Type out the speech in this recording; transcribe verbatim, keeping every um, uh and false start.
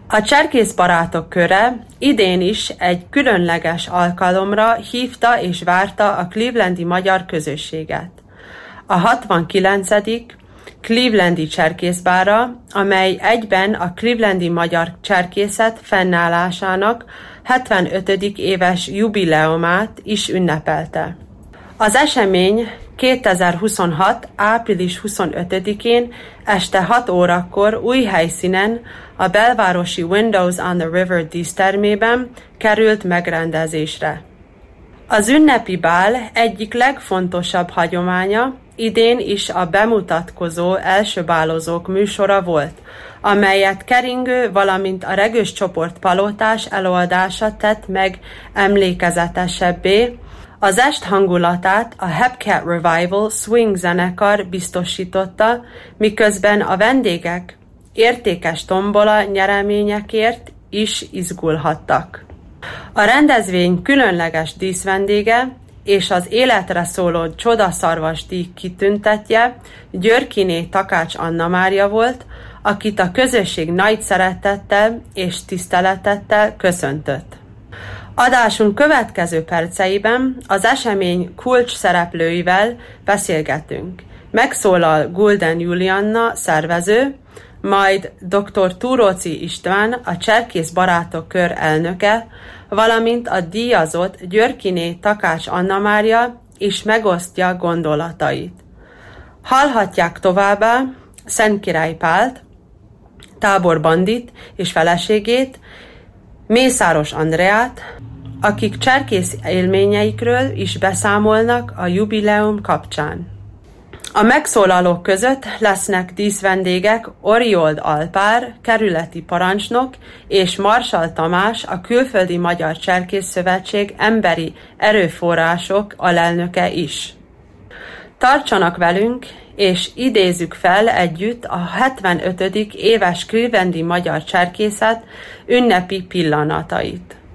A cserkészbarátok köre idén is egy különleges alkalomra hívta és várta a clevelandi magyar közösséget. A hatvankilencedik Clevelandi Cserkészbára, amely egyben a clevelandi magyar cserkészet fennállásának hetvenötödik éves jubileumát is ünnepelte. Az esemény kétezer-huszonhat. április huszonötödikén este hat órakor új helyszínen, a belvárosi Windows on the River dísztermében került megrendezésre. Az ünnepi bál egyik legfontosabb hagyománya idén is a bemutatkozó első bálozók műsora volt, amelyet keringő, valamint a Regős csoport palotás előadása tett meg emlékezetesebbé. Az est hangulatát a Hepcat Revival Swing zenekar biztosította, miközben a vendégek értékes tombola nyereményekért is izgulhattak. A rendezvény különleges díszvendége és az életre szóló csodaszarvas díj kitüntetje Györkiné Takács Anna Mária volt, akit a közösség nagy szeretettel és tisztelettel köszöntött. Adásunk következő perceiben az esemény kulcs szereplőivel beszélgetünk. Megszólal Gulden Julianna szervező, majd dr. Túróczy István, a Cserkész Barátok Kör elnöke, valamint a díjazott Györkiné Takács Anna Mária is megosztja gondolatait. Hallhatják továbbá Szentkirály Pált, Tábor Bandit és feleségét, Mészáros Andreát, akik cserkész élményeikről is beszámolnak a jubileum kapcsán. A megszólalók között lesznek díszvendégek Oriold Alpár, kerületi parancsnok, és Marsal Tamás, a Külföldi Magyar Cserkész Szövetség emberi erőforrások alelnöke is. Tartsanak velünk, és idézzük fel együtt a hetvenötödik éves clevelandi magyar cserkészet ünnepi pillanatait.